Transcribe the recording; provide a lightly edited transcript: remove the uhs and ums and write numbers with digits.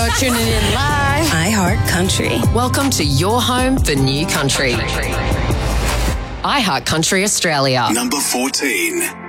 You're tuning in live. iHeart Country. Welcome to your home for new country. iHeart Country Australia. Number 14.